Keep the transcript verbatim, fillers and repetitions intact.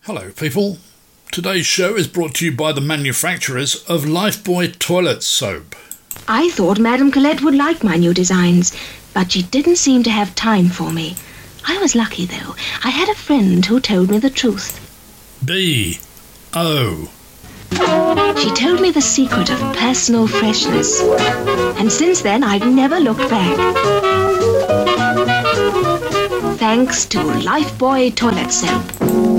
Hello people, today's show is brought to you by the manufacturers of Lifebuoy toilet soap. I thought Madame Colette would like my new designs, but she didn't seem to have time for me. I was lucky though, I had a friend who told me the truth. B O She told me the secret of personal freshness, and since then I've never looked back. Thanks to Lifebuoy toilet soap.